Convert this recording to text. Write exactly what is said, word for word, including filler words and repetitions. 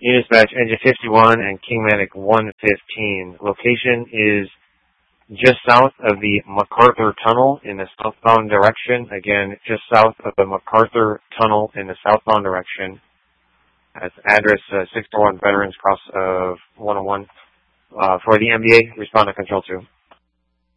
Unidispatch Engine fifty-one and Kingmatic one fifteen. Location is just south of the MacArthur Tunnel in the southbound direction. Again, just south of the MacArthur Tunnel in the southbound direction. That's address uh, six oh one Veterans Cross of one oh one. Uh, for the M B A, respond to Control two.